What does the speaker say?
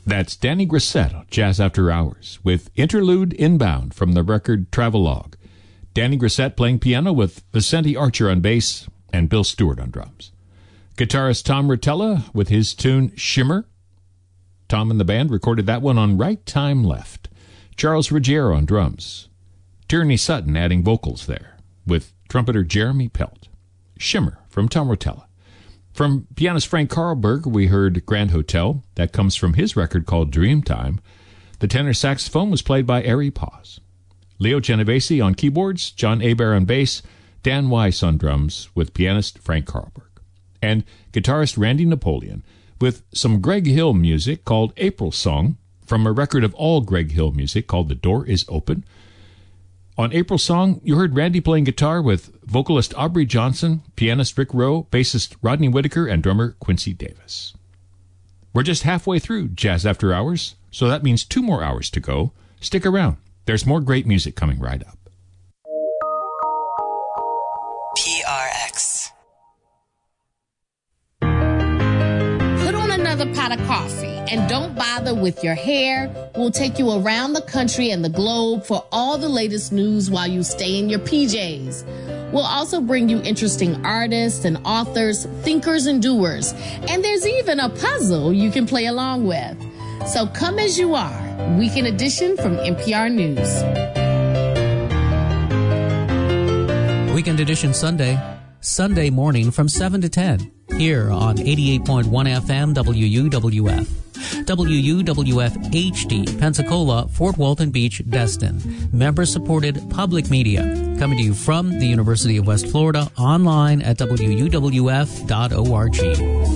That's Danny Grissett on Jazz After Hours with Interlude Inbound from the record Travelogue. Danny Grissett playing piano with Vicente Archer on bass and Bill Stewart on drums. Guitarist Tom Rotella with his tune Shimmer. Tom and the band recorded that one on Right Time Left. Charles Ruggiero on drums. Tierney Sutton adding vocals there with trumpeter Jeremy Pelt. Shimmer from Tom Rotella. From pianist Frank Carlberg, we heard Grand Hotel. That comes from his record called Dreamtime. The tenor saxophone was played by Ari Paz. Leo Genovese on keyboards, John Hebert on bass, Dan Weiss on drums with pianist Frank Carlberg. And guitarist Randy Napoleon with some Greg Hill music called April Song from a record of all Greg Hill music called The Door is Open. On April Song, you heard Randy playing guitar with vocalist Aubrey Johnson, pianist Rick Rowe, bassist Rodney Whitaker, and drummer Quincy Davis. We're just halfway through Jazz After Hours, so that means 2 more hours to go. Stick around. There's more great music coming right up. PRX. Put on another pot of coffee and don't bother with your hair. We'll take you around the country and the globe for all the latest news while you stay in your PJs. We'll also bring you interesting artists and authors, thinkers and doers. And there's even a puzzle you can play along with. So come as you are. Weekend edition from NPR News. Weekend edition Sunday morning from 7 to 10. Here on 88.1 FM WUWF. WUWF HD, Pensacola, Fort Walton Beach, Destin. Member-supported public media. Coming to you from the University of West Florida, online at WUWF.org.